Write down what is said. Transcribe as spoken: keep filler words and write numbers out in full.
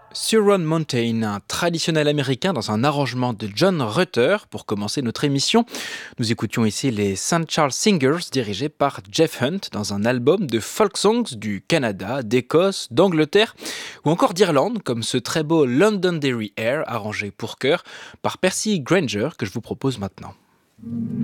Sur Mountain, un traditionnel américain dans un arrangement de John Rutter. Pour commencer notre émission, nous écoutions ici les Saint Charles Singers dirigés par Jeff Hunt dans un album de folk songs du Canada, d'Écosse, d'Angleterre ou encore d'Irlande, comme ce très beau Londonderry Air arrangé pour chœur par Percy Grainger que je vous propose maintenant.